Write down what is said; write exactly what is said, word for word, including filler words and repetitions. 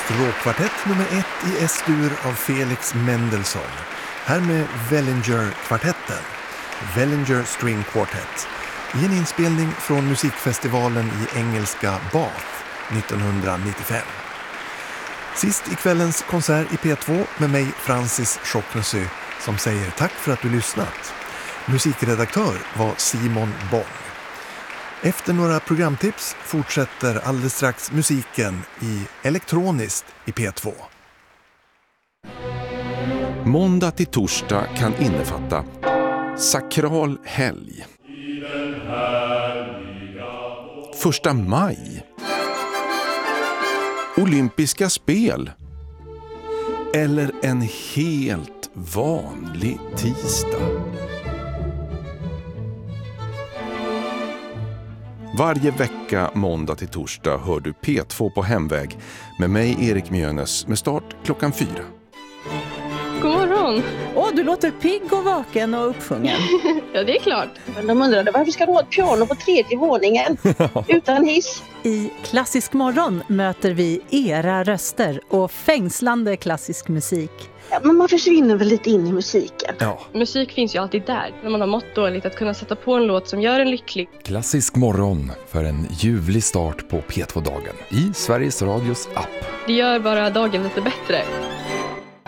Stråkkvartett nummer ett i S-dur av Felix Mendelssohn. Här med Wellinger-kvartetten, Wellinger String Quartet, i en inspelning från musikfestivalen i engelska Bath nittonhundranittiofem. Sist i kvällens konsert i P två med mig Francis Schocknesö som säger tack för att du lyssnat. Musikredaktör var Simon Bong. Efter några programtips fortsätter alldeles strax musiken i elektroniskt i P två. Måndag till torsdag kan innefatta sakral helg, första maj, olympiska spel eller en helt vanlig tisdag. Varje vecka måndag till torsdag hör du P två på hemväg med mig Erik Mjönes med start klockan fyra. God morgon! Åh, du låter pigg och vaken och uppsjungen. Ja, det är klart. Men de undrade varför ska du ha ett piano på tredje våningen utan hiss? I Klassisk morgon möter vi era röster och fängslande klassisk musik. Ja, men man försvinner väl lite in i musiken. Ja. Musik finns ju alltid där. När man har mått dåligt att kunna sätta på en låt som gör en lycklig. Klassisk morgon för en ljuvlig start på P två-dagen i Sveriges Radios app. Det gör bara dagen lite bättre.